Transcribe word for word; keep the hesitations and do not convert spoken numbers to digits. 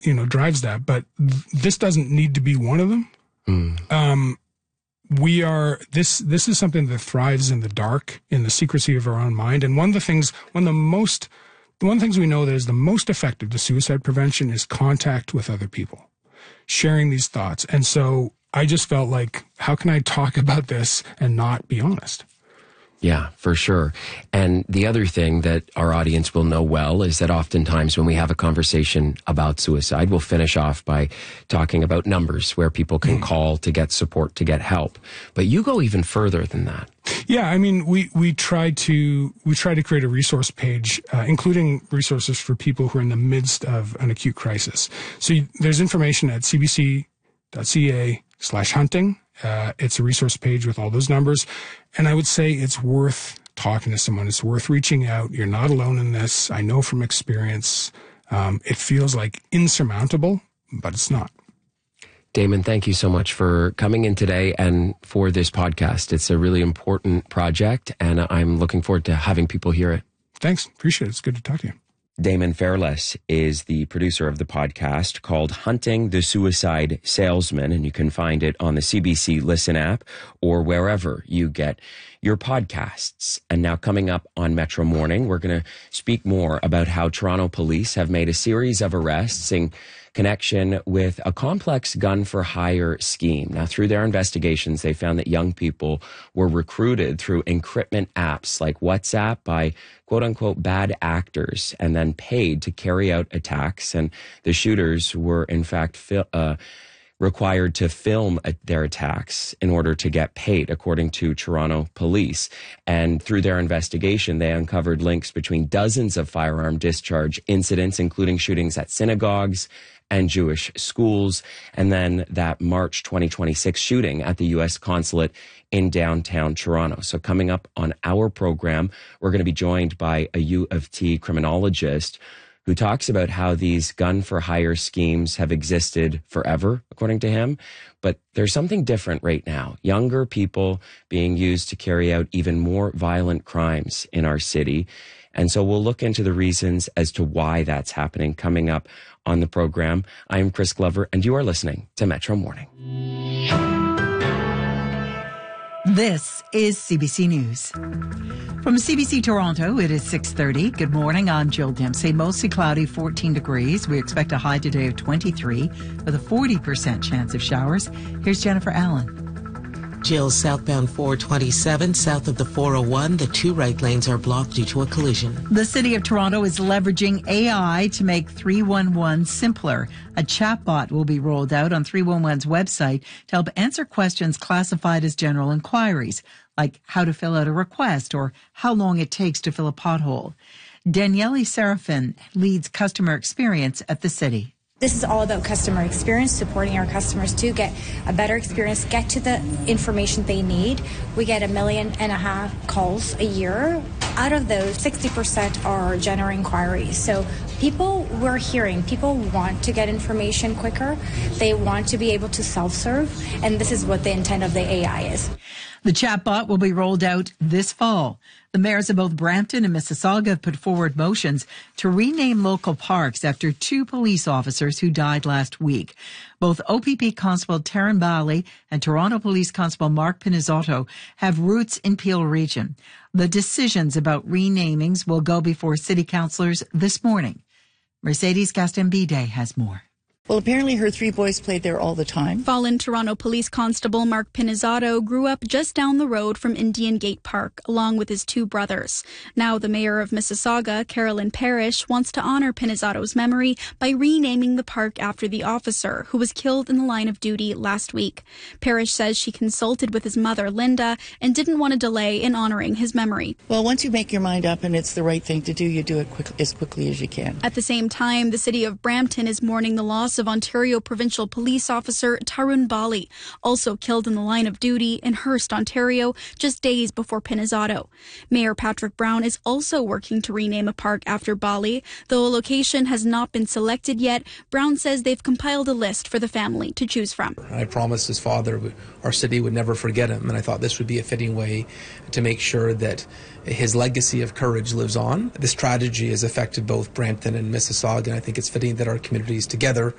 you know, drives that. But th- this doesn't need to be one of them. Mm. Um, we are, this, this is something that thrives in the dark, in the secrecy of our own mind. And one of the things, one of the most, one of the things we know that is the most effective to suicide prevention is contact with other people, sharing these thoughts. And so I just felt like, how can I talk about this and not be honest? Yeah, for sure. And the other thing that our audience will know well is that oftentimes when we have a conversation about suicide, we'll finish off by talking about numbers where people can mm. call to get support, to get help. But you go even further than that. Yeah, I mean, we, we try to we try to create a resource page, uh, including resources for people who are in the midst of an acute crisis. So you, there's information at cbc.ca slash hunting. Uh, it's a resource page with all those numbers. And I would say it's worth talking to someone. It's worth reaching out. You're not alone in this. I know from experience. Um, it feels like insurmountable, but it's not. Damon, thank you so much for coming in today and for this podcast. It's a really important project, and I'm looking forward to having people hear it. Thanks. Appreciate it. It's good to talk to you. Damon Fairless is the producer of the podcast called Hunting the Suicide Salesman, and you can find it on the C B C Listen app or wherever you get your podcasts. And now coming up on Metro Morning, we're going to speak more about how Toronto police have made a series of arrests in connection with a complex gun for hire scheme. Now, through their investigations, they found that young people were recruited through encryptment apps like WhatsApp by quote unquote bad actors and then paid to carry out attacks. And the shooters were in fact fi- uh, required to film their attacks in order to get paid, according to Toronto police. And through their investigation, they uncovered links between dozens of firearm discharge incidents, including shootings at synagogues and Jewish schools, and then that March twenty twenty-six shooting at the U S consulate in downtown Toronto. So coming up on our program, we're going to be joined by a U of T criminologist who talks about how these gun for hire schemes have existed forever, according to him. But there's something different right now. Younger people being used to carry out even more violent crimes in our city. And so we'll look into the reasons as to why that's happening coming up on the program. I am Chris Glover, and you are listening to Metro Morning. This is C B C News. From C B C Toronto, it is six thirty. Good morning, I'm Jill Dempsey. Mostly cloudy, fourteen degrees. We expect a high today of twenty-three with a forty percent chance of showers. Here's Jennifer Allen. Jill, southbound four twenty-seven, south of the four oh one, the two right lanes are blocked due to a collision. The City of Toronto is leveraging A I to make three one one simpler. A chatbot will be rolled out on three one one's website to help answer questions classified as general inquiries, like how to fill out a request or how long it takes to fill a pothole. Daniele Serafin leads customer experience at the city. This is all about customer experience, supporting our customers to get a better experience, get to the information they need. We get a million and a half calls a year. Out of those, sixty percent are general inquiries. So people we're hearing, people want to get information quicker. They want to be able to self-serve. And this is what the intent of the A I is. The chatbot will be rolled out this fall. The mayors of both Brampton and Mississauga have put forward motions to rename local parks after two police officers who died last week. Both O P P Constable Taryn Bally and Toronto Police Constable Mark Pinizotto have roots in Peel Region. The decisions about renamings will go before city councillors this morning. Mercedes Gastambide has more. Well, apparently her three boys played there all the time. Fallen Toronto Police Constable Mark Pinizotto grew up just down the road from Indian Gate Park, along with his two brothers. Now the mayor of Mississauga, Carolyn Parrish, wants to honor Pinizotto's memory by renaming the park after the officer who was killed in the line of duty last week. Parrish says she consulted with his mother, Linda, and didn't want to delay in honoring his memory. Well, once you make your mind up and it's the right thing to do, you do it quick, as quickly as you can. At the same time, the city of Brampton is mourning the loss of Ontario Provincial Police Officer Tarun Bally, also killed in the line of duty in Hearst, Ontario, just days before Pinizotto. Mayor Patrick Brown is also working to rename a park after Bally. Though a location has not been selected yet, Brown says they've compiled a list for the family to choose from. I promised his father our city would never forget him, and I thought this would be a fitting way to make sure that his legacy of courage lives on. This tragedy has affected both Brampton and Mississauga, and I think it's fitting that our communities together